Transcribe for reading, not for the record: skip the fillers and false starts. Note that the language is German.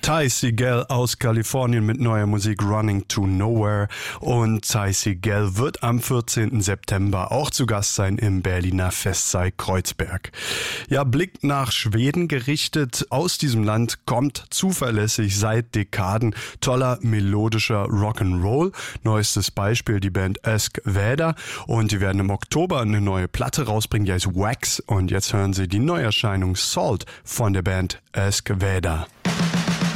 Ty Segall aus Kalifornien mit neuer Musik Running to Nowhere, und Ty Segall wird am 14. September auch zu Gast sein im Berliner Festsaal Kreuzberg. Ja, Blick nach Schweden gerichtet. Aus diesem Land kommt zuverlässig seit Dekaden toller melodischer Rock'n'Roll. Neuestes Beispiel die Band Esk Väder, und die werden im Oktober eine neue Platte rausbringen, die heißt Wax, und jetzt hören Sie die Neuerscheinung Salt von der Band Esk Väder.